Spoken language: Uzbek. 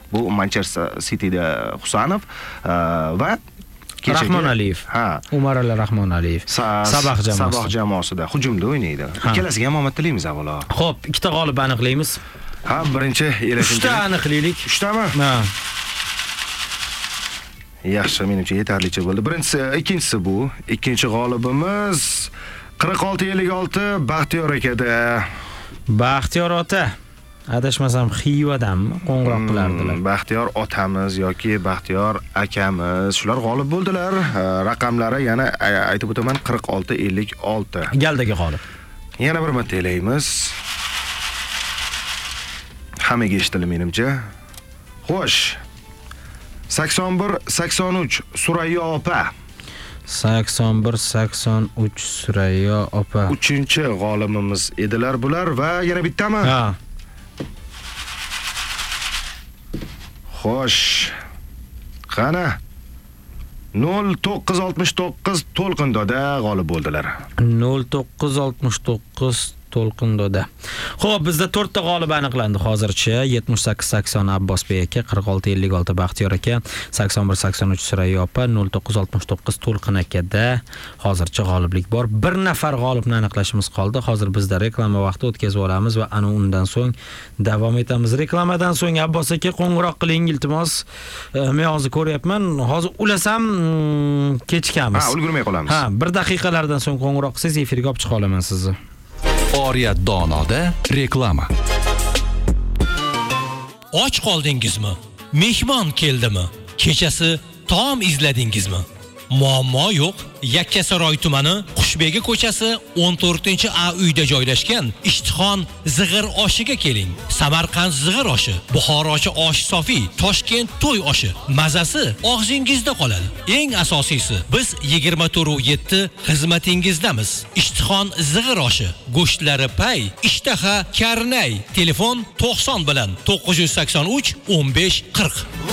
Bu Manchester Cityda Husanov va Rahmon Aliyev. Ha. Umarali Rahmon Aliyev. Sabax jamoasida hujumda o'ynaydi. Ikkalasiga ham omad tilaymiz avvalo. Xo'p, ikkita g'olib aniqlaymiz. Ha, birinchi elashim. 3ta aniqlaylik. 3tami? Ha. Yaxshi, menimcha yetarlicha bo'ldi. Ikkinchisi bu. Ikkinchi g'olibimiz 4656 Baxtiyor akada. Baxtiyor ota. Adashmasam Xivadanmi qo'ng'iroq qilardilar. Baxtiyor otamiz yoki Baxtiyor akamiz shular g'olib bo'ldilar. Raqamlari yana aytib o'taman 4656. Galdagi g'olib. Yana bir marta elaymiz. Hammaga eshitildi menimcha. Xo'sh. 81-83 Surayyo opa. 81-83 Surayyo opa. 3-chi g'olibimiz edilar bular va yana bittami? Ha. Xo'sh. Qani? 0969 To'lqindoda g'olib bo'ldilar. 0969 To'lqindoda. Xo'p, bizda 4 ta g'olib aniqlandi hozircha. 78-80 Abbosbek aka, 46-56 Baxtiyor aka, 81-83 Surayyo opa, 0969 To'lqin akada hozircha g'oliblik bor. Bir nafar g'olibni aniqlashimiz qoldi. Hozir bizda reklama vaqti o'tkazib olamiz va ana undan so'ng davom etamiz. Reklamadan so'ng Abbos aka qo'ng'iroq qiling iltimos. Men hozir ko'ryapman. Hozir ulasam kechikamiz. Ha, ulgurmay qolamiz. Ha, 1 daqiqalardan so'ng qo'ng'iroq qilsangiz efirga olib chiqa olaman sizni. Oriyat donoda reklama. Och qoldingizmi? Mehmon keldimi? Kechasi taom izladingizmi? Muammo yo'q. Yakkasaroy tumani Qushbegi ko'chasi 14-A uyda joylashgan Ishtixon zig'ir oshiga keling. Samarqand zig'ir oshi, Buxorochi osh sofi, Toshkent to'y oshi. Mazasi og'zingizda qoladi. Eng asosiysi, biz 24/7 xizmatingizdamiz. Ishtixon zig'ir oshi, go'shtlari pay, ishtaha karnay. Telefon 90 bilan 983 15 40.